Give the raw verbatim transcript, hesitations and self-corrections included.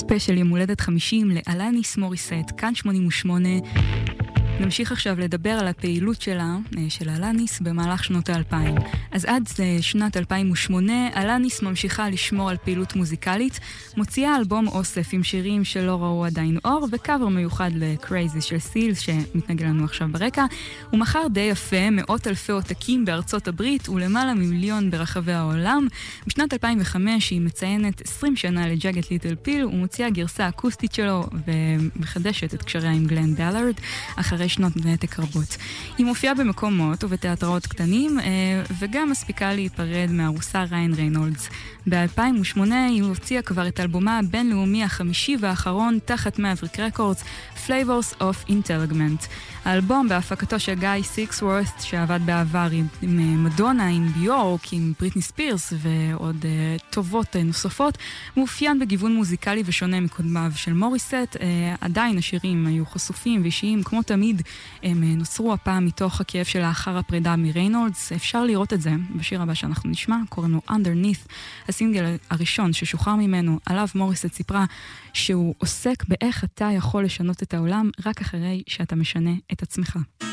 ספיישל יום הולדת חמישים לאלניס מוריסט, כאן שמונים ושמונה. נמשיך עכשיו לדבר על הפעילות שלה, של אלניס, במהלך שנות האלפיים. אז עד שנת אלפיים ושמונה, אלניס ממשיכה לשמור על פעילות מוזיקלית, מוציאה אלבום אוסף עם שירים שלא ראו עדיין אור, וקאבר מיוחד לקרייזי של סילס, שמתנגד לנו עכשיו ברקע. הוא מכר די יפה, מאות אלפי עותקים בארצות הברית, ולמעלה ממיליון ברחבי העולם. בשנת אלפיים וחמש היא מציינת עשרים שנה לג'אגט ליטל פיל, ומוציאה גרסה אקוסטית שלו, ומחדשת את קשריה עם גלן דלארד, אחרי שנות נתק רבות. היא מופיעה במקומות ובתיאטראות קטנים, וגם מספיקה להיפרד מהרוסה ריין ריינולדס. ב-אלפיים ושמונה היא הוציאה כבר את אלבומה הבינלאומי החמישי והאחרון תחת מאבריק רקורדס, Flavors of Intelligent. האלבום בהפקתו של גיא סיקסוורת' שעבד בעבר עם מדונה, עם ביורק, עם בריטני ספירס ועוד uh, טובות uh, נוספות, מאופיין בגיוון מוזיקלי ושונה מקודמיו של מוריסט. Uh, עדיין השירים היו חשופים ואישיים, כמו תמיד הם uh, נוצרו הפעם מתוך הכאב של האחר הפרידה מריינולדס. אפשר לראות את זה בשיר הבא שאנחנו נשמע, קוראים לו Underneath, הסינגל הראשון ששוחרר ממנו. עליו מוריסט סיפרה שהוא עוסק באיך אתה יכול לשנות את העולם רק אחרי שאתה משנה את עצמך.